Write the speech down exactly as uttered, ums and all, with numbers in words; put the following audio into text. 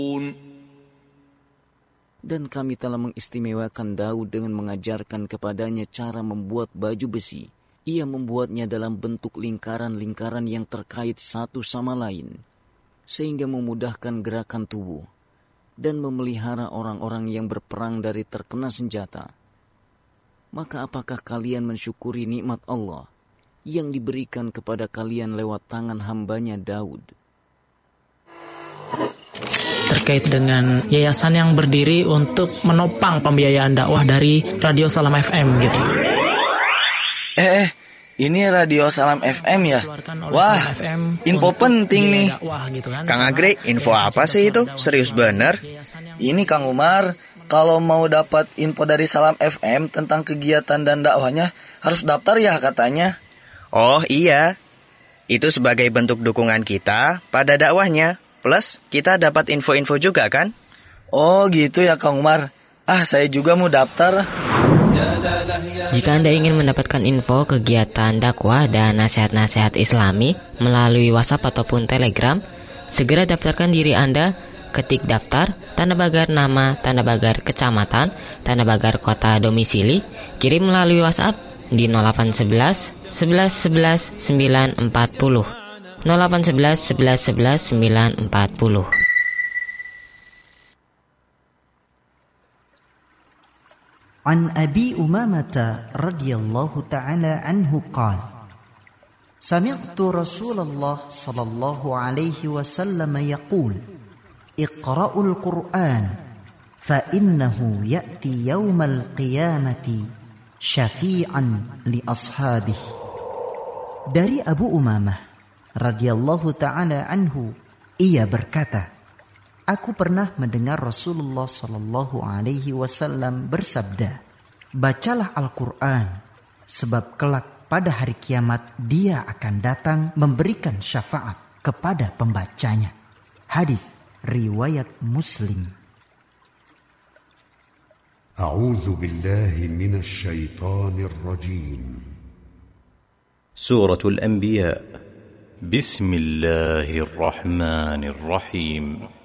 Dan kami telah mengistimewakan Daud dengan mengajarkan kepadanya cara membuat baju besi. Ia membuatnya dalam bentuk lingkaran-lingkaran yang terkait satu sama lain, sehingga memudahkan gerakan tubuh, dan memelihara orang-orang yang berperang dari terkena senjata. Maka apakah kalian mensyukuri nikmat Allah yang diberikan kepada kalian lewat tangan hambanya Daud? Terkait dengan yayasan yang berdiri untuk menopang pembiayaan dakwah dari Radio Salam F M gitu. Eh, eh, ini Radio Salam F M ya? Wah, info penting nih. Gitu kan. Kang Agri, info apa sih itu? Serius bener? Ini Kang Umar, kalau mau dapat info dari Salam F M tentang kegiatan dan dakwahnya, harus daftar ya katanya. Oh iya, itu sebagai bentuk dukungan kita pada dakwahnya. Plus, kita dapat info-info juga kan? Oh gitu ya Kang Umar. Ah, saya juga mau daftar. Jika Anda ingin mendapatkan info kegiatan dakwah dan nasihat-nasihat Islami melalui WhatsApp ataupun Telegram, segera daftarkan diri Anda. Ketik daftar, tanda pagar nama, tanda pagar kecamatan, tanda pagar kota domisili, kirim melalui WhatsApp di nol delapan satu satu, sebelas, sebelas, sembilan empat nol. nol delapan satu satu, sebelas, sebelas, sembilan empat nol. An Abi Umamah radhiyallahu ta'ala anhu qala Sami'tu Rasulullah sallallahu alaihi wasallam yaqul Iqra'ul Qur'an fa innahu ya'ti yawmal qiyamati syafi'an li ashabihi. Dari Abu Umamah radhiyallahu ta'ala anhu, ia berkata, aku pernah mendengar Rasulullah sallallahu alaihi wasallam bersabda, bacalah Al-Quran, sebab kelak pada hari kiamat dia akan datang memberikan syafaat kepada pembacanya. Hadis riwayat Muslim. A'udzu billahi minasy syaithanir rajim. Suratul Anbiya. Bismillahirrahmanirrahim.